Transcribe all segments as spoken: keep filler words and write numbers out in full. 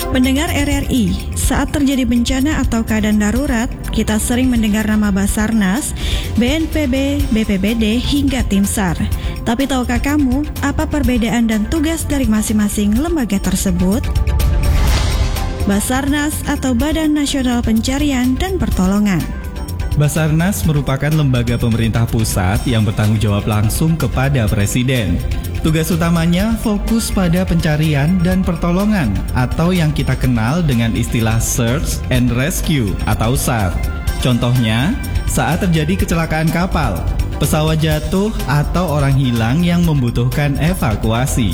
Pendengar R R I, saat terjadi bencana atau keadaan darurat, kita sering mendengar nama Basarnas, B N P B, B P B D, hingga Tim SAR. Tapi tahukah kamu apa perbedaan dan tugas dari masing-masing lembaga tersebut? Basarnas atau Badan Nasional Pencarian dan Pertolongan. Basarnas merupakan lembaga pemerintah pusat yang bertanggung jawab langsung kepada Presiden. Tugas utamanya fokus pada pencarian dan pertolongan atau yang kita kenal dengan istilah Search and Rescue atau S A R. Contohnya, saat terjadi kecelakaan kapal, pesawat jatuh atau orang hilang yang membutuhkan evakuasi.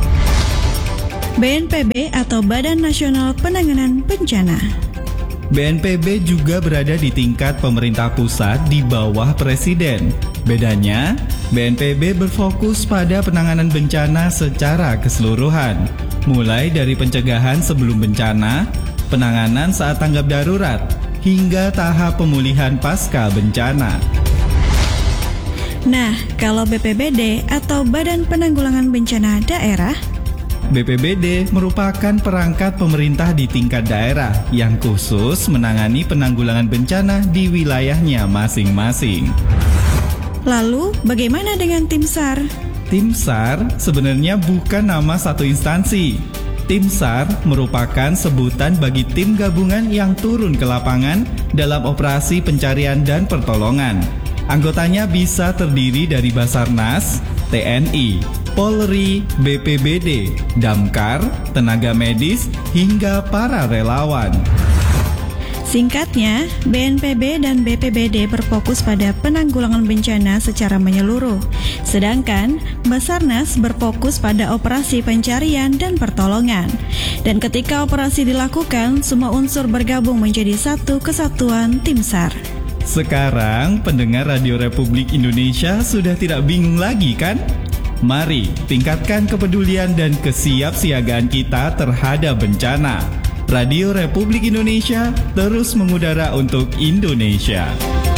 B N P B atau Badan Nasional Penanganan Bencana. B N P B juga berada di tingkat pemerintah pusat di bawah Presiden. Bedanya, B N P B berfokus pada penanganan bencana secara keseluruhan, mulai dari pencegahan sebelum bencana, penanganan saat tanggap darurat, hingga tahap pemulihan pasca bencana. Nah, kalau B P B D atau Badan Penanggulangan Bencana Daerah, B P B D merupakan perangkat pemerintah di tingkat daerah yang khusus menangani penanggulangan bencana di wilayahnya masing-masing. Lalu, bagaimana dengan Tim SAR? Tim SAR sebenarnya bukan nama satu instansi. Tim SAR merupakan sebutan bagi tim gabungan yang turun ke lapangan dalam operasi pencarian dan pertolongan. Anggotanya bisa terdiri dari Basarnas, T N I, Polri, B P B D, Damkar, tenaga medis, hingga para relawan. Singkatnya, B N P B dan B P B D berfokus pada penanggulangan bencana secara menyeluruh, sedangkan Basarnas berfokus pada operasi pencarian dan pertolongan. Dan ketika operasi dilakukan, semua unsur bergabung menjadi satu kesatuan Tim SAR. Sekarang, pendengar Radio Republik Indonesia sudah tidak bingung lagi kan? Mari tingkatkan kepedulian dan kesiapsiagaan kita terhadap bencana. Radio Republik Indonesia terus mengudara untuk Indonesia.